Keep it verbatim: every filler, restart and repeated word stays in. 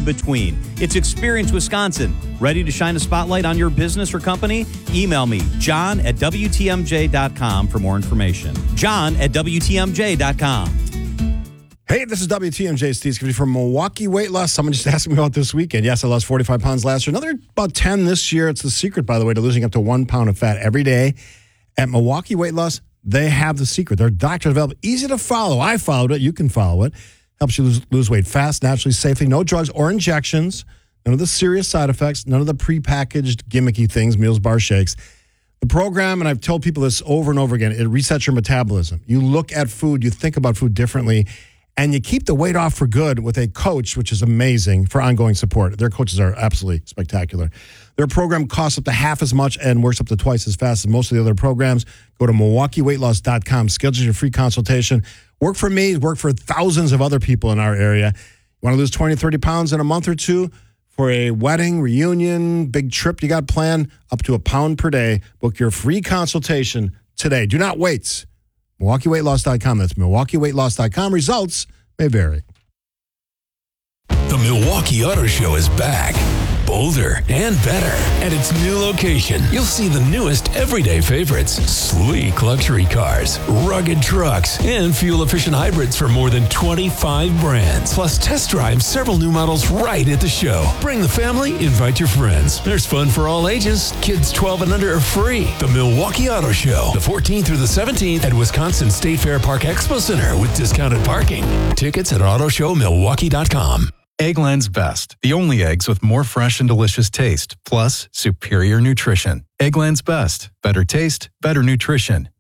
between. It's Experience Wisconsin. Ready to shine a spotlight on your business or company? Email me, john at W T M J dot com for more information. John at W T M J dot com. Hey, this is W T M J, Steve Skifty from Milwaukee Weight Loss. Someone just asked me about this weekend. Yes, I lost forty-five pounds last year. Another about ten this year. It's the secret, by the way, to losing up to one pound of fat every day. At Milwaukee Weight Loss, they have the secret. Their doctor developed, easy to follow. I followed it. You can follow it. Helps you lose, lose weight fast, naturally, safely. No drugs or injections. None of the serious side effects. None of the prepackaged gimmicky things, meals, bar shakes. The program, and I've told people this over and over again, it resets your metabolism. You look at food, you think about food differently, and you keep the weight off for good with a coach, which is amazing for ongoing support. Their coaches are absolutely spectacular. Their program costs up to half as much and works up to twice as fast as most of the other programs. Go to milwaukee weight loss dot com. Schedule your free consultation. Work for me. Work for thousands of other people in our area. You want to lose twenty, thirty pounds in a month or two for a wedding, reunion, big trip you got planned, up to a pound per day. Book your free consultation today. Do not wait. milwaukee weight loss dot com. That's milwaukee weight loss dot com. Results may vary. The Milwaukee Auto Show is back. Bolder and better. At its new location, you'll see the newest everyday favorites, sleek luxury cars, rugged trucks, and fuel-efficient hybrids for more than twenty-five brands. Plus, test drive several new models right at the show. Bring the family, invite your friends. There's fun for all ages. Kids twelve and under are free. The Milwaukee Auto Show, the fourteenth through the seventeenth at Wisconsin State Fair Park Expo Center with discounted parking. Tickets at auto show milwaukee dot com. Eggland's Best, the only eggs with more fresh and delicious taste, plus superior nutrition. Eggland's Best, better taste, better nutrition.